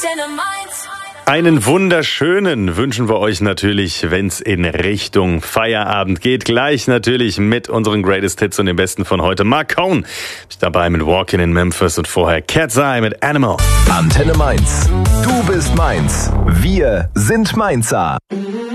Einen wunderschönen wünschen wir euch natürlich, wenn es in Richtung Feierabend geht. Gleich natürlich mit unseren Greatest Hits und dem Besten von heute. Mark Cohn ist dabei mit Walkin' in Memphis und vorher Cat's Eye mit Animal. Antenne Mainz. Du bist Mainz. Wir sind Mainzer.